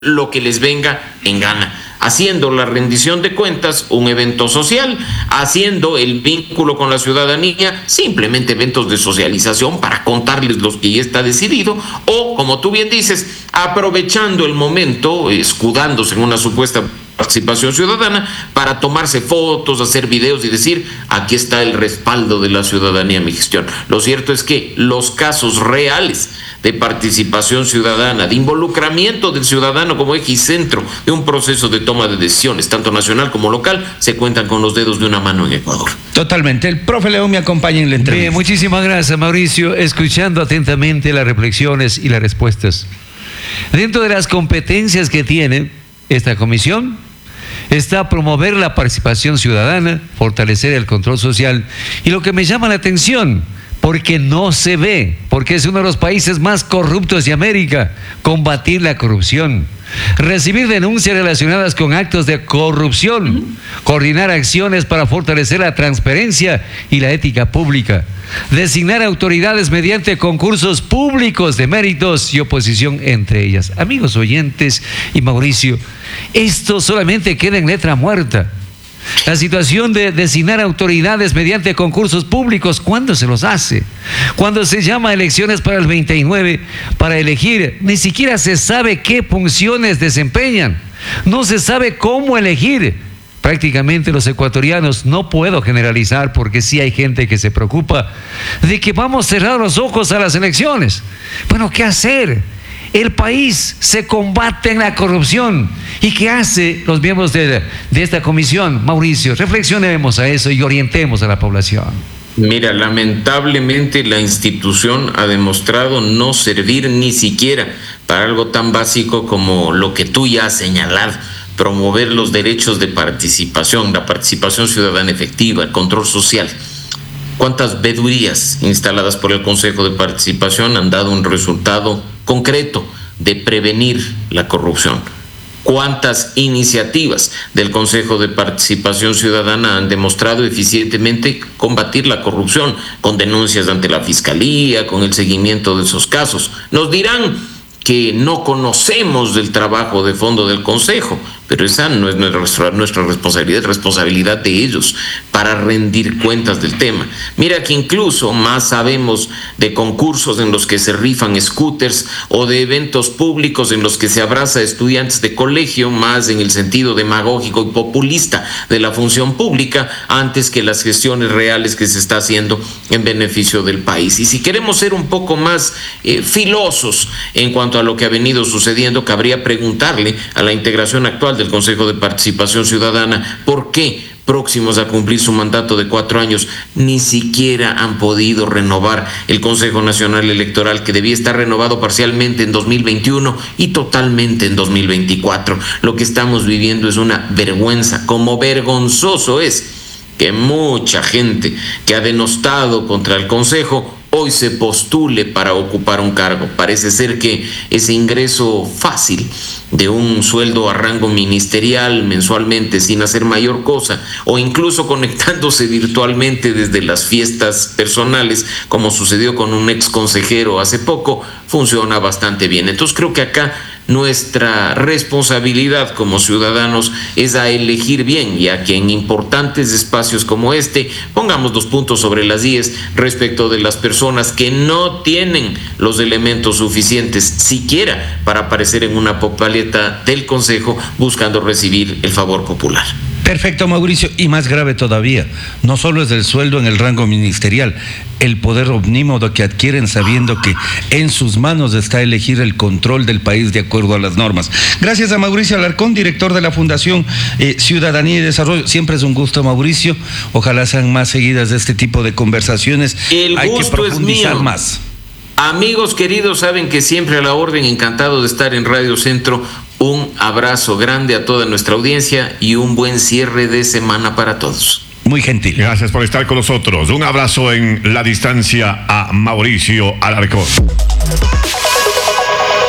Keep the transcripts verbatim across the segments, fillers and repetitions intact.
lo que les venga en gana, haciendo la rendición de cuentas un evento social, haciendo el vínculo con la ciudadanía simplemente eventos de socialización para contarles lo que ya está decidido, o como tú bien dices, aprovechando el momento, escudándose en una supuesta participación ciudadana para tomarse fotos, hacer videos y decir, aquí está el respaldo de la ciudadanía a mi gestión. Lo cierto es que los casos reales de participación ciudadana, de involucramiento del ciudadano como eje y centro de un proceso de toma de decisiones, tanto nacional como local, se cuentan con los dedos de una mano en Ecuador. Totalmente. El profe León me acompaña en la entrevista. Bien, muchísimas gracias, Mauricio. Escuchando atentamente las reflexiones y las respuestas. Dentro de las competencias que tiene esta comisión, está promover la participación ciudadana, fortalecer el control social, y lo que me llama la atención, porque no se ve, porque es uno de los países más corruptos de América, combatir la corrupción, recibir denuncias relacionadas con actos de corrupción, coordinar acciones para fortalecer la transparencia y la ética pública, designar autoridades mediante concursos públicos de méritos y oposición entre ellas. Amigos oyentes y Mauricio, esto solamente queda en letra muerta. La situación de designar autoridades mediante concursos públicos, ¿cuándo se los hace? Cuando se llama a elecciones para el veintinueve, para elegir, ni siquiera se sabe qué funciones desempeñan, no se sabe cómo elegir. Prácticamente los ecuatorianos, no puedo generalizar porque sí hay gente que se preocupa de que vamos a cerrar los ojos a las elecciones. Bueno, ¿qué hacer? El país se combate en la corrupción. ¿Y qué hace los miembros de, de esta comisión? Mauricio, reflexionemos a eso y orientemos a la población. Mira, lamentablemente la institución ha demostrado no servir ni siquiera para algo tan básico como lo que tú ya has señalado: promover los derechos de participación, la participación ciudadana efectiva, el control social. ¿Cuántas vedurías instaladas por el Consejo de Participación han dado un resultado concreto de prevenir la corrupción? ¿Cuántas iniciativas del Consejo de Participación Ciudadana han demostrado eficientemente combatir la corrupción, con denuncias ante la Fiscalía, con el seguimiento de esos casos? Nos dirán que no conocemos del trabajo de fondo del Consejo, pero esa no es nuestra, nuestra responsabilidad, es responsabilidad de ellos para rendir cuentas del tema. Mira que incluso más sabemos de concursos en los que se rifan scooters o de eventos públicos en los que se abraza a estudiantes de colegio, más en el sentido demagógico y populista de la función pública, antes que las gestiones reales que se está haciendo en beneficio del país. Y si queremos ser un poco más eh, filosos en cuanto a lo que ha venido sucediendo, cabría preguntarle a la integración actual del Consejo de Participación Ciudadana por qué, próximos a cumplir su mandato de cuatro años, ni siquiera han podido renovar el Consejo Nacional Electoral, que debía estar renovado parcialmente en dos mil veintiuno y totalmente en dos mil veinticuatro. Lo que estamos viviendo es una vergüenza, como vergonzoso es que mucha gente que ha denostado contra el Consejo hoy se postule para ocupar un cargo. Parece ser que ese ingreso fácil de un sueldo a rango ministerial mensualmente sin hacer mayor cosa, o incluso conectándose virtualmente desde las fiestas personales, como sucedió con un ex consejero hace poco, funciona bastante bien. Entonces creo que acá nuestra responsabilidad como ciudadanos es a elegir bien, ya que en importantes espacios como este pongamos los puntos sobre las íes respecto de las personas que no tienen los elementos suficientes siquiera para aparecer en una papeleta del Consejo buscando recibir el favor popular. Perfecto, Mauricio, y más grave todavía, no solo es el sueldo en el rango ministerial, el poder omnímodo que adquieren sabiendo que en sus manos está elegir el control del país de acuerdo a las normas. Gracias a Mauricio Alarcón, director de la Fundación eh, Ciudadanía y Desarrollo. Siempre es un gusto, Mauricio. Ojalá sean más seguidas de este tipo de conversaciones. El Hay gusto que profundizar es mío. más. Amigos queridos, saben que siempre a la orden, encantado de estar en Radio Centro. Un abrazo grande a toda nuestra audiencia y un buen cierre de semana para todos. Muy gentil. Gracias por estar con nosotros. Un abrazo en la distancia a Mauricio Alarcón. Ahora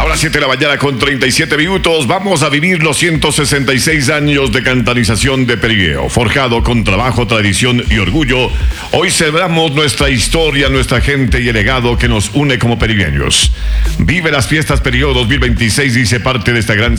las siete de la mañana con treinta y siete minutos. Vamos a vivir los ciento sesenta y seis años de cantalización de Perigueo. Forjado con trabajo, tradición y orgullo, hoy celebramos nuestra historia, nuestra gente y el legado que nos une como perigueños. Vive las fiestas Perigueo dos mil veintiséis, dice parte de esta gran